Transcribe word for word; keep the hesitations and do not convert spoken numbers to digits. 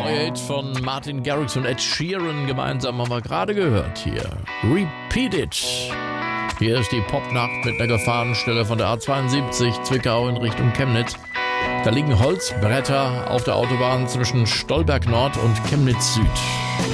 Neuer Hit von Martin Garrix und Ed Sheeran gemeinsam haben wir gerade gehört hier. Repeat It. Hier ist die Popnacht mit einer Gefahrenstelle von der A zweiundsiebzig Zwickau in Richtung Chemnitz. Da liegen Holzbretter auf der Autobahn zwischen Stolberg Nord und Chemnitz Süd.